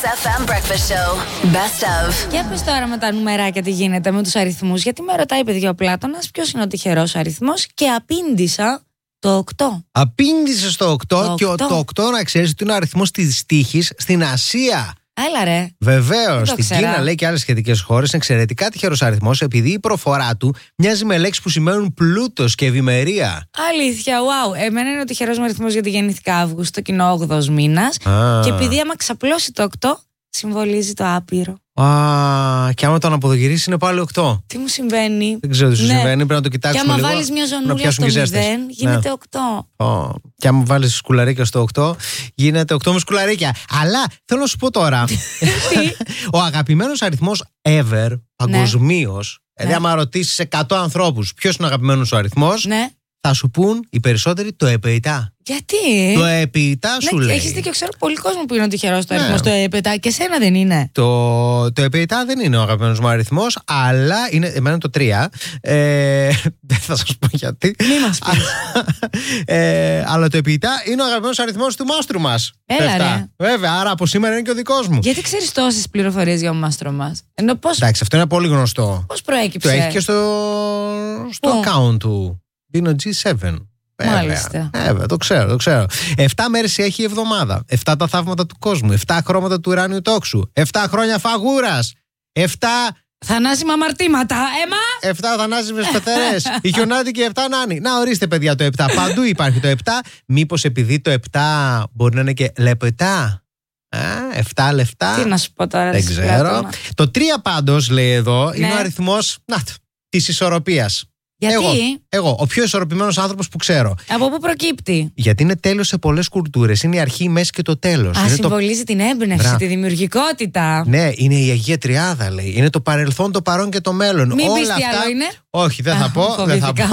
FM Breakfast Show. Best of. Για πες τώρα με τα νούμεράκια τι γίνεται με τους αριθμούς. Γιατί με ρωτάει, παιδιά, ο Πλάτωνας ποιος είναι ο τυχερός αριθμός και απήντησα το 8. Απήντησε στο 8 και το 8 να ξέρεις ότι είναι ο αριθμός της τύχης στην Ασία. Έλα ρε. Βεβαίως, στην Κίνα λέει και άλλες σχετικές χώρες είναι εξαιρετικά τυχερός αριθμός επειδή η προφορά του μοιάζει με λέξεις που σημαίνουν πλούτος και ευημερία. Αλήθεια, wow. Εμένα είναι ο τυχερός μου αριθμός γιατί γεννήθηκα Αύγουστο και είναι ο 8ος μήνας. Και επειδή άμα ξαπλώσει το 8, συμβολίζει το άπειρο. Και άμα το αναποδογυρίσει είναι πάλι 8. Τι μου συμβαίνει? Δεν ξέρω τι σου συμβαίνει, πρέπει να το κοιτάξουμε. Και άμα λίγο, βάλεις μια ζωνούλια στο 0, γίνεται 8. Και άμα βάλεις σκουλαρίκια στο 8, γίνεται 8 με σκουλαρίκια. Αλλά θέλω να σου πω τώρα. Ο αγαπημένος αριθμός ever, παγκοσμίως, δηλαδή άμα ρωτήσεις 100 ανθρώπους ποιος είναι ο αγαπημένος ο αριθμός, θα σου πούν οι περισσότεροι το επεητά. Γιατί? Το επεητά σου λέει. Έχεις δίκιο, ξέρω πολύ κόσμο που είναι ο τυχερός το αριθμός το επεητά και εσένα δεν είναι. Το επεητά δεν είναι ο αγαπημένος μου αριθμός, αλλά είναι, εμένα είναι το 3. Δεν θα σας πω γιατί. Μη μας πεις. Αλλά το επεητά είναι ο αγαπημένος αριθμός του μάστρου μας. Έλα ρε. Βέβαια, άρα από σήμερα είναι και ο δικός μου. Γιατί ξέρεις τόσες πληροφορίες για τον μάστρο μας? Εντάξει, αυτό είναι πολύ γνωστό. Πώς προέκυψε? Το έχει και στο account του. Είναι ο G7. Μάλιστα. Βέβαια, το ξέρω. 7 μέρες έχει η εβδομάδα. 7 τα θαύματα του κόσμου. 7 χρώματα του ουράνιου τόξου. 7 χρόνια φαγούρας. 7 θανάσιμα αμαρτήματα. 7 θανάσιμες πεθερές. Η χιονάτη και 7 νάνοι. Να ορίστε, παιδιά, το 7. Παντού υπάρχει το 7. Μήπως επειδή το 7 μπορεί να είναι και λεπτά. 7 λεφτά. Τι να σου πω τώρα? Δεν ξέρω. Το 3 πάντως, λέει εδώ, είναι ο αριθμός της ισορροπίας. Γιατί? Εγώ, ο πιο ισορροπημένος άνθρωπος που ξέρω. Από πού προκύπτει? Γιατί είναι τέλος σε πολλές κουλτούρες. Είναι η αρχή, η μέση και το τέλος. Συμβολίζει την έμπνευση, τη δημιουργικότητα. Ναι, είναι η Αγία Τριάδα, λέει. Είναι το παρελθόν, το παρόν και το μέλλον. Μην όλα πεις τι αυτά... άλλο είναι. Όχι, δεν θα πω.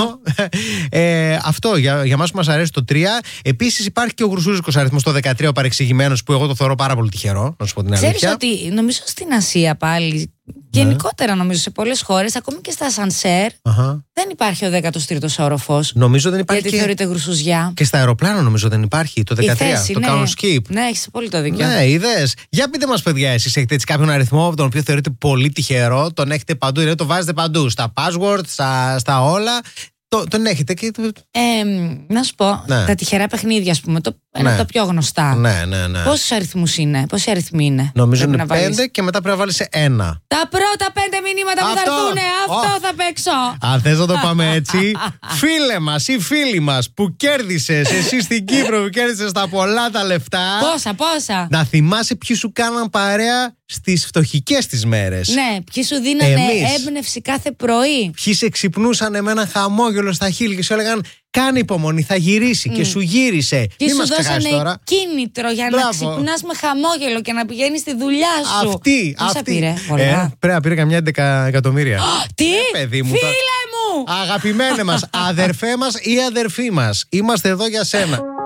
Αυτό για μας που μας αρέσει το 3. Επίσης υπάρχει και ο γρουσούζικος αριθμός το 13, ο παρεξηγημένος, που εγώ το θεωρώ πάρα πολύ τυχερό. Να σου πω την αλήθεια. Ξέρεις ότι νομίζω στην Ασία πάλι. Γενικότερα νομίζω σε πολλές χώρες, ακόμη και στα ασανσέρ, δεν υπάρχει ο 13ος όροφος. Νομίζω δεν υπάρχει. Γιατί θεωρείται γρουσουζιά. Και στα αεροπλάνα νομίζω δεν υπάρχει το 13. Το κάνουν skip. Ναι, έχεις πολύ το δίκιο. Ναι, είδες. Για πείτε μας, παιδιά, εσείς έχετε έτσι κάποιον αριθμό τον οποίο θεωρείτε πολύ τυχερό, τον έχετε παντού, δηλαδή το βάζετε παντού. Στα password, στα όλα. Τον έχετε και. Να σου πω, τα τυχερά παιχνίδια, ας πούμε, είναι από τα πιο γνωστά. Ναι. Πόσους αριθμούς είναι, πόσοι αριθμοί είναι? Νομίζω είναι 5 και μετά πρέπει να βάλεις 1. Τα πρώτα 5 μηνύματα που θα έρθουνε, αυτό θα παίξω. Αν θες να το πάμε έτσι, φίλε μας ή φίλοι μας που κέρδισες, εσύ στην Κύπρο που κέρδισες τα πολλά τα λεφτά. Πόσα. Να θυμάσαι ποιοι σου κάναν παρέα στις φτωχικές τις μέρες. Ναι, ποιοι σου δίνανε έμπνευση κάθε πρωί. Ποιοι σε ξυπνούσαν με ένα χαμόγελο στα χείλη και σου έλεγαν κάνε υπομονή, θα γυρίσει και σου γύρισε. Και σου δώσανε κίνητρο για να ξυπνάς με χαμόγελο και να πηγαίνεις στη δουλειά σου. Αυτή. Πρέπει να πήρε καμιά 11 εκατομμύρια. Τι, παιδί μου, φίλε μου! Αγαπημένε μας, αδερφέ μας ή αδερφή μας, είμαστε εδώ για σένα.